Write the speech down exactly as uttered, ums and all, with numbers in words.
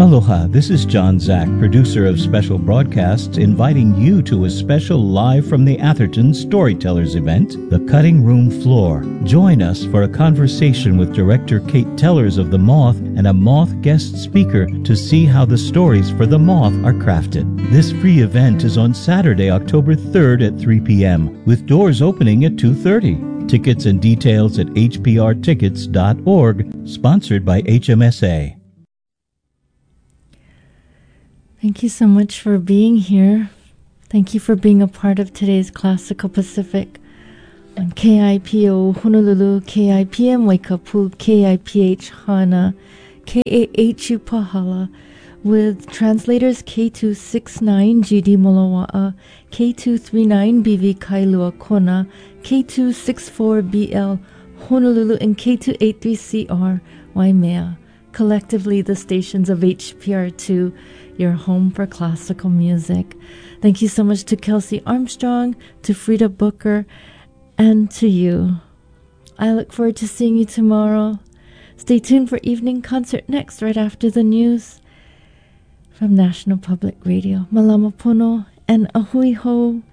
Aloha, this is John Zack, producer of Special Broadcasts, inviting you to a special Live from the Atherton Storytellers event, The Cutting Room Floor. Join us for a conversation with director Kate Tellers of The Moth and a Moth guest speaker to see how the stories for The Moth are crafted. This free event is on Saturday, October third at three p.m., with doors opening at two thirty. Tickets and details at h p r tickets dot org, sponsored by H M S A. Thank you so much for being here. Thank you for being a part of today's Classical Pacific on K I P O Honolulu, K I P M Waikapu, K I P H Hana, K A H U Pahala, with translators K two sixty-nine G D Molowa'a, K two thirty-nine B V Kailua Kona, K two sixty-four B L Honolulu, and K two eighty-three C R Waimea. Collectively, the stations of H P R two, your home for classical music. Thank you so much to Kelsey Armstrong, to Frida Booker, and to you. I look forward to seeing you tomorrow. Stay tuned for Evening Concert next, right after the news from National Public Radio. Malama pono and ahui ho.